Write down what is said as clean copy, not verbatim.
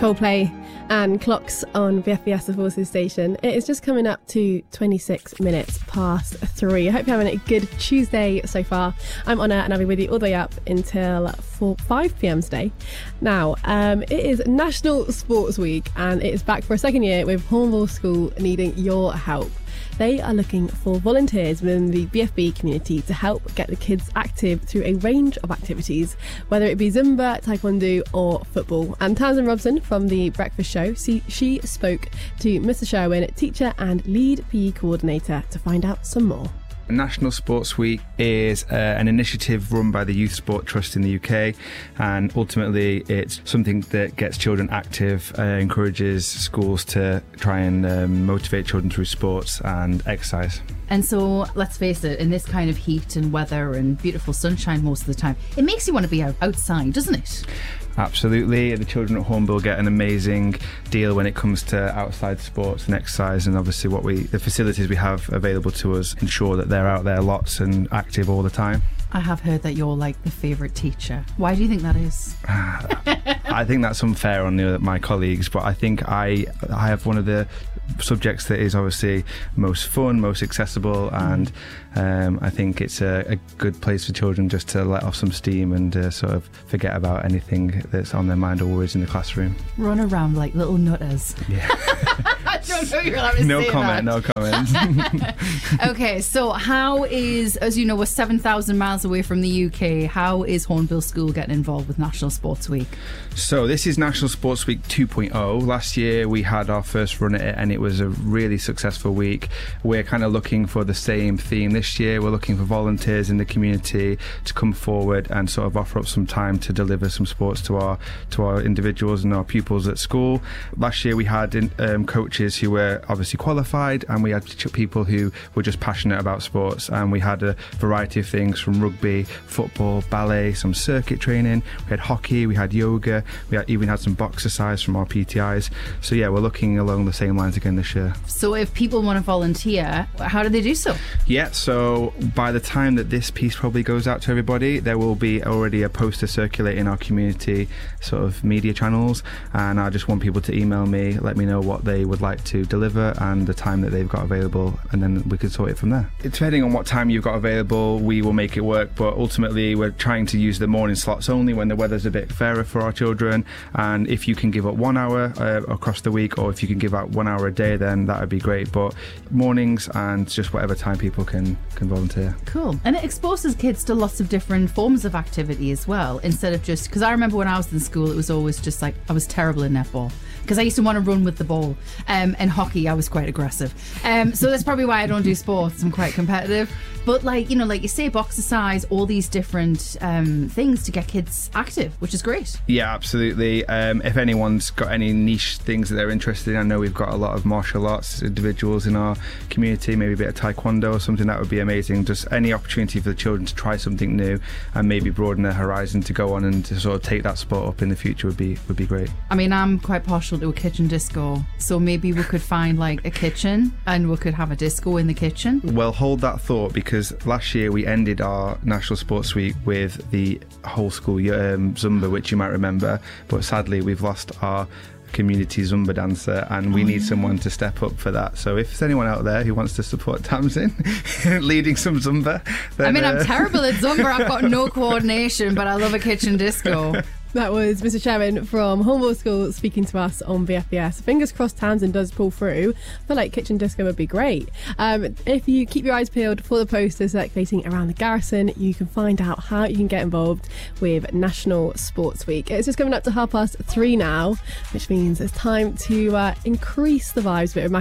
Coldplay and Clocks on BFBS, the Forces station. It is just coming up to 26 minutes past 3. I hope you're having a good Tuesday so far. I'm Honor and I'll be with you all the way up until 5 p.m. today. Now, it is National Sports Week and it is back for a second year with Hornbill School needing your help. They are looking for volunteers within the BFB community to help get the kids active through a range of activities, whether it be Zumba, Taekwondo or football. And Tamsin Robson from The Breakfast Show, she spoke to Mr. Sherwin, teacher and lead PE coordinator, to find out some more. National Sports Week is an initiative run by the Youth Sport Trust in the UK, and ultimately it's something that gets children active, encourages schools to try and motivate children through sports and exercise. And so, let's face it, in this kind of heat and weather and beautiful sunshine most of the time, it makes you want to be outside, doesn't it? Absolutely. The children at Hornbill get an amazing deal when it comes to outside sports and exercise, and obviously the facilities we have available to us ensure that they're out there lots and active all the time. I have heard that you're like the favourite teacher. Why do you think that is? I think that's unfair on my colleagues, but I think I have one of the subjects that is obviously most fun, most accessible, and I think it's a good place for children just to let off some steam and sort of forget about anything that's on their mind or worries in the classroom. Run around like little nutters. Yeah. I don't know you're allowed to no say comment, that. No comment. Okay, so how is, as you know, we're 7,000 miles away from the UK. How is Hornbill School getting involved with National Sports Week? So this is National Sports Week 2.0. Last year we had our first run at it and it was a really successful week. We're kind of looking for the same theme this year. We're looking for volunteers in the community to come forward and sort of offer up some time to deliver some sports to our individuals and our pupils at school. Last year we had coaches who were obviously qualified, and we had people who were just passionate about sports, and we had a variety of things from rugby, football, ballet, some circuit training. We had hockey, we had yoga, we even had some boxercise from our PTIs. So yeah, we're looking along the same lines again this year. So if people want to volunteer, how do they do so? Yeah, so by the time that this piece probably goes out to everybody, there will be already a poster circulating our community sort of media channels, and I just want people to email me, let me know what they would like to deliver and the time that they've got available, and then we can sort it from there. Depending on what time you've got available, we will make it work, but ultimately we're trying to use the morning slots only when the weather's a bit fairer for our children, and if you can give up 1 hour across the week, or if you can give out 1 hour a day, then that would be great. But mornings and just whatever time people can volunteer. Cool. And it exposes kids to lots of different forms of activity as well, instead of just, because I remember when I was in school it was always just like, I was terrible in netball because I used to want to run with the ball, and hockey I was quite aggressive, so that's probably why I don't do sports. I'm quite competitive, but like you say, boxercise, all these different things to get kids active, which is great. Yeah, absolutely. If anyone's got any niche things that they're interested in, I know we've got a lot of martial arts individuals in our community, maybe a bit of taekwondo or something. That would be amazing. Just any opportunity for the children to try something new and maybe broaden their horizon to go on and to sort of take that sport up in the future would be great. I mean, I'm quite partial to a kitchen disco, so maybe we could find like a kitchen and we could have a disco in the kitchen. Well, hold that thought, because last year we ended our National Sports Week with the whole school Zumba, which you might remember, but sadly we've lost our community Zumba dancer, and we need someone to step up for that. So if there's anyone out there who wants to support Tamsin leading some Zumba, then, I mean, I'm terrible at Zumba. I've got no coordination, but I love a kitchen disco. That was Mr. Sherwin from Hornbill School speaking to us on BFBS. Fingers crossed Tamsin does pull through. I feel like kitchen disco would be great. If you keep your eyes peeled for the posters circulating around the garrison, you can find out how you can get involved with National Sports Week. It's just coming up to 3:30 now, which means it's time to increase the vibes a bit with